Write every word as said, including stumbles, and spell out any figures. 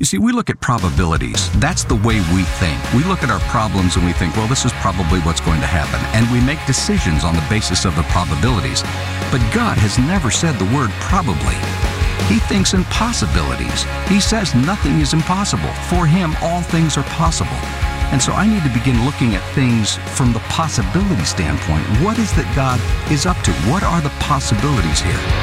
You see, we look at probabilities. That's the way we think. We look at our problems and we think, well, this is probably what's going to happen. And we make decisions on the basis of the probabilities. But God has never said the word probably. He thinks in possibilities. He says nothing is impossible. For Him, all things are possible. And so I need to begin looking at things from the possibility standpoint. What is that God is up to? What are the possibilities here?